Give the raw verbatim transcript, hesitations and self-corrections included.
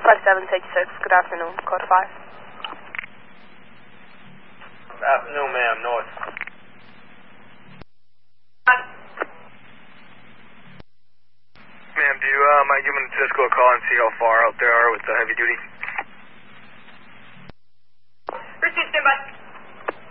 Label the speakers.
Speaker 1: five seven six, good afternoon, code five.
Speaker 2: Afternoon, ma'am, north.
Speaker 3: Ma'am, do you uh, mind giving Cisco a call and see how far out they are with the heavy duty?
Speaker 1: Received, stand by.